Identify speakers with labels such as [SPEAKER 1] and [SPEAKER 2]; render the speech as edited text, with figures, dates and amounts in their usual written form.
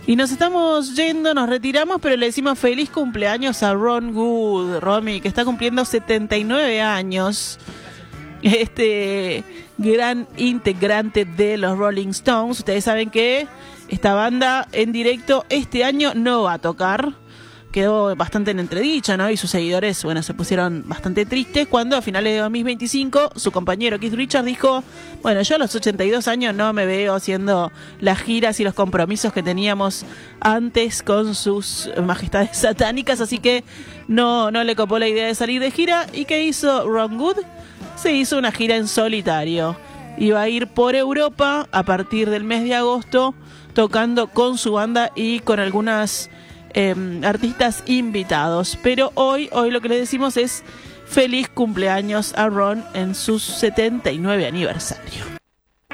[SPEAKER 1] Y nos estamos yendo, nos retiramos, pero le decimos feliz cumpleaños a Ron Wood, Romy, que está cumpliendo 79 años. Este gran integrante de los Rolling Stones. Ustedes saben que esta banda en directo este año no va a tocar. Quedó bastante en entredicha, ¿no? Y sus seguidores, bueno, se pusieron bastante tristes cuando a finales de 2025 su compañero Keith Richards dijo: bueno, yo a los 82 años no me veo haciendo las giras y los compromisos que teníamos antes con sus majestades satánicas, así que no le copó la idea de salir de gira. ¿Y qué hizo Ron Wood? Se hizo una gira en solitario. Iba a ir por Europa a partir del mes de agosto, tocando con su banda y con algunas artistas invitados. Pero hoy lo que le decimos es feliz cumpleaños a Ron en su 79 aniversario.